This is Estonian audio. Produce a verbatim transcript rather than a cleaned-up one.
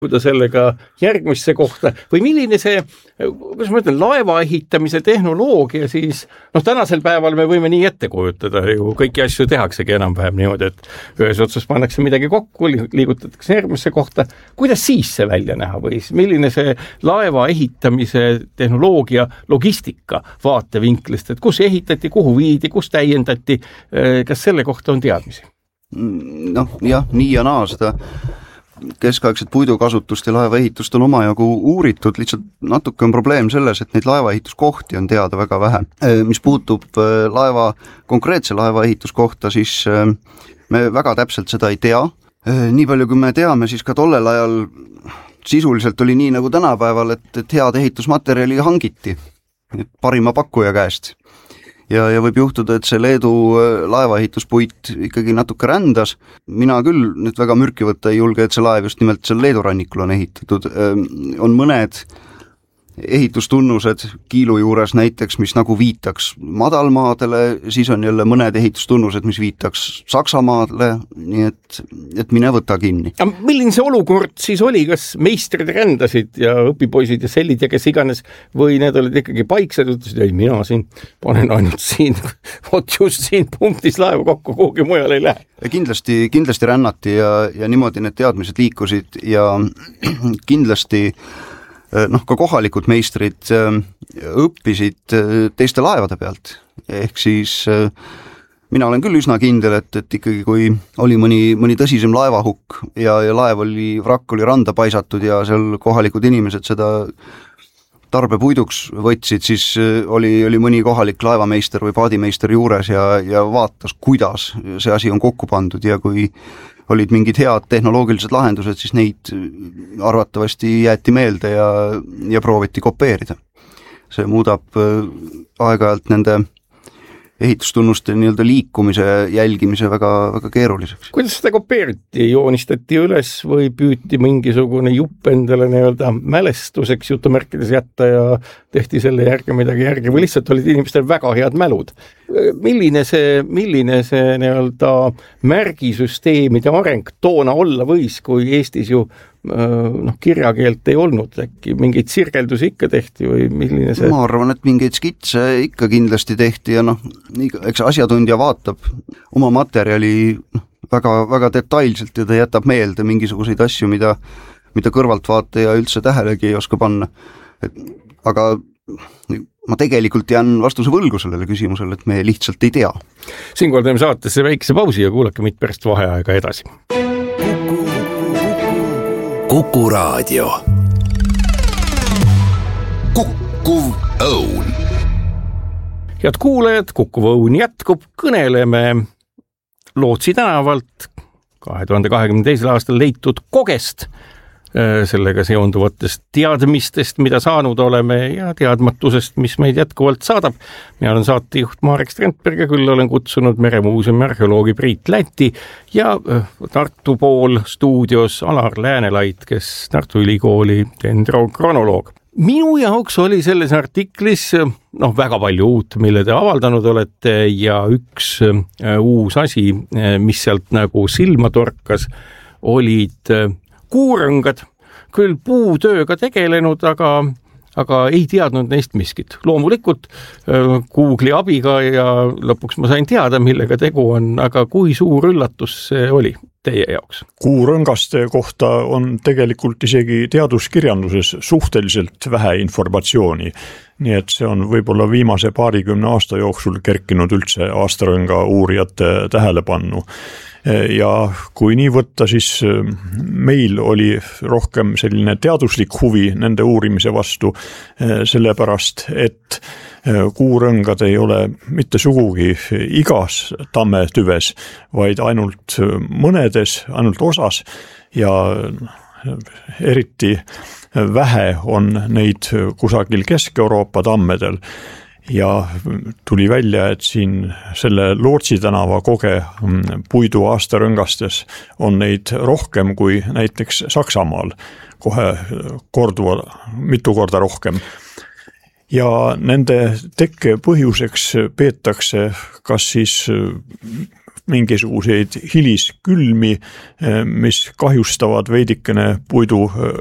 liikuda sellega järgmisse kohta või milline see, kuidas ma ütlen, laeva ehitamise tehnoloogia siis, noh tänasel päeval me võime nii ette kujutada, ju kõiki asju tehaksegi enam-vähem niimoodi, et ühes otsas pannakse midagi kokku, liigutatakse järgmisse kohta. Kuidas siis see välja näha või milline see laeva ehitamise tehnoloogia logistika vaatevinklist, et kus ehitati, kuhu viidi, kus täiendati, kas selle kohta on teadmisi? Noh, jah, nii ja naa seda keskaegset puidukasutust ja laevaehitust on omajagu uuritud, lihtsalt natuke on probleem selles, et neid laevaehituskohti on teada väga vähe. Mis puutub laeva, konkreetse laevaehituskohta, siis me väga täpselt seda ei tea. Nii palju kui me teame, siis ka tollel ajal sisuliselt oli nii nagu tänapäeval, et, et head ehitusmaterjali hangiti parima pakkuja käest. Ja, ja võib juhtuda, et see Leedu laevaehituspuit ikkagi natuke rändas. Mina küll nüüd väga mürki võtta ei julge, et see laev just nimelt seal Leedu rannikul on ehitatud. On mõned ehitustunnused Kiilu juures näiteks, mis nagu viitaks madalmaadele, siis on jälle mõned ehitustunnused, mis viitaks Saksamaadele, nii et, et mine võta kinni. Milline see olukord siis oli, kas meistrid rändasid ja õpipoisid ja sellid ja kes iganes, või need olid ikkagi paiksed, ütlesid, ei mina siin panen ainult siin, vot just siin punktis laevu kokku, kuhugi mujal ei lähe. Kindlasti, kindlasti rännati ja, ja niimoodi need teadmised liikusid ja kindlasti noh, ka kohalikud meistrid õppisid teiste laevade pealt. Ehk siis mina olen küll üsna kindel, et, et ikkagi kui oli mõni, mõni tõsisem laevahukk ja, ja laev oli, vrakk oli randa paisatud ja seal kohalikud inimesed seda tarbepuiduks võtsid, siis oli, oli mõni kohalik laevameister või paadimeister juures ja, ja vaatas, kuidas see asi on kokku pandud ja kui olid mingid head tehnoloogilised lahendused, siis neid arvatavasti jäeti meelde ja, ja prooviti kopeerida. See muudab aeg-ajalt nende ehitustunnuste nii-öelda liikumise jälgimise väga, väga keeruliseks. Kuidas seda kopeeriti? Joonistati üles või püüti mingisugune jupp endale nii-öelda mälestuseks jutumärkides jätta ja tehti selle järgi midagi järgi või lihtsalt olid inimestel väga head mälud? Milline see, milline see nii-öelda märgisüsteemide areng toona olla võis, kui Eestis ju noh, kirjakeelt ei olnud, äkki mingeid sirgeldusi ikka tehti või milline see? Ma arvan, et mingeid skitse ikka kindlasti tehti ja noh, eks asjatundja vaatab oma materjali väga, väga detailselt ja ta jätab meelde mingisuguseid asju, mida, mida kõrvaltvaataja üldse tähelegi ei oska panna. Et, aga ma tegelikult jään vastuse võlgu sellele küsimusele, et me lihtsalt ei tea. Siinkohal teeme saatesse väikse pausi ja kuulake meid pärast vaheaega edasi. Kuku Raadio. Kukkuv õun. Head kuulajad, Kukkuv õun jätkub, kõneleme Lootsi tänavalt kahe tuhande kahekümne teisel aastal leitud kogest, sellega seonduvatest teadmistest, mida saanud oleme ja teadmatusest, mis meid jätkuvalt saadab. Mina olen saatejuht Marek Strandberg ja küll olen kutsunud Meremuuseumi arheoloogi Priit Läti ja Tartu pool stuudios Alar Läänelait, kes Tartu Ülikooli dendrokronoloog. Minu jaoks oli selles artiklis noh, väga palju uut, mille te avaldanud olete ja üks uus asi, mis sealt nagu silma torkas, olid kuurõngad, küll puutööga tegelenud, aga, aga ei teadnud neist miskit. Loomulikult Google'i abiga ja lõpuks ma sain teada, millega tegu on, aga kui suur üllatus see oli teie jaoks? Kuurõngaste kohta on tegelikult isegi teaduskirjanduses suhteliselt vähe informatsiooni. Nii et see on võib-olla viimase paarikümne aasta jooksul kerkinud üldse aastarõnga uurijate tähelepannu. Ja kui nii võtta, siis meil oli rohkem selline teaduslik huvi nende uurimise vastu, sellepärast, et kuurõngad ei ole mitte sugugi igas tammetüves, vaid ainult mõnedes, ainult osas ja eriti vähe on neid kusagil Kesk-Euroopa tammedel. Ja tuli välja, et siin selle Lootsi tänava koge puidu aastarõngastes on neid rohkem kui näiteks Saksamaal, kohe korduva, mitu korda rohkem. ja nende tekke põhjuseks peetakse kas siis mingisuguseid hiliskülmi, mis kahjustavad veidikene puidu